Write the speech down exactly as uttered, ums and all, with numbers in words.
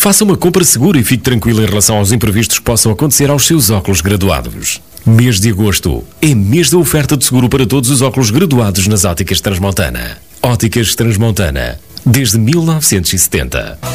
Faça uma compra segura e fique tranquilo em relação aos imprevistos que possam acontecer aos seus óculos graduados. Mês de agosto é mês da oferta de seguro para todos os óculos graduados nas Óticas Transmontana. Óticas Transmontana, desde mil novecentos e setenta.